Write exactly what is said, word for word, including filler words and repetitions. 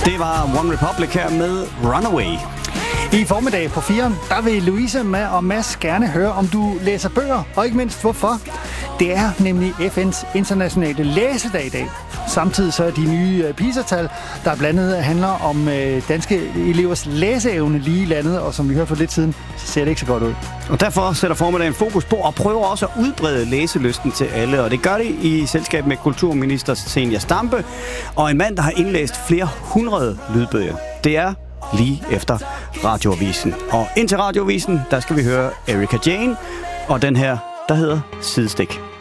Det var One Republic her med Runaway. I formiddag på fire, der vil Louise og Mads gerne høre, om du læser bøger, og ikke mindst hvorfor. Det er nemlig F N's internationale læsedag i dag. Samtidig så er de nye PISA-tal, der blandt andet handler om danske elevers læseevne lige i landet, og som vi hørte for lidt siden, så ser det ikke så godt ud. Og derfor sætter formiddagen fokus på og prøver også at udbrede læselysten til alle, og det gør det i selskab med kulturminister Zenia Stampe, og en mand, der har indlæst flere hundrede lydbøger. Det er lige efter Radioavisen. Og indtil Radioavisen, der skal vi høre Erika Jane, og den her, der hedder Sidestik.